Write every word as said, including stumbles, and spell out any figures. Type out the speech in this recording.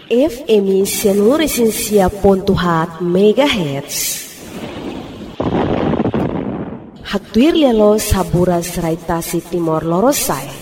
F M Seluruh Pontuhat Megahertz. Haktuir lialo sabura seraitasi Timor Lorosai.